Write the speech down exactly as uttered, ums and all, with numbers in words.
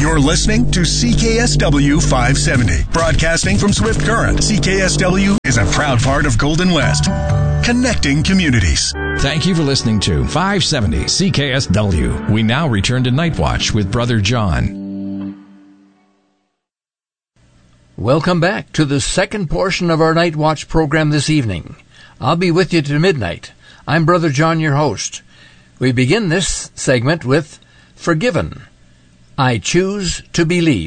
You're listening to C K S W five seventy, broadcasting from Swift Current. C K S W is a proud part of Golden West, connecting communities. Thank you for listening to five seventy C K S W. We now return to Night Watch with Brother John. Welcome back to the second portion of our Night Watch program this evening. I'll be with you to midnight. I'm Brother John, your host. We begin this segment with Forgiven. I choose to believe.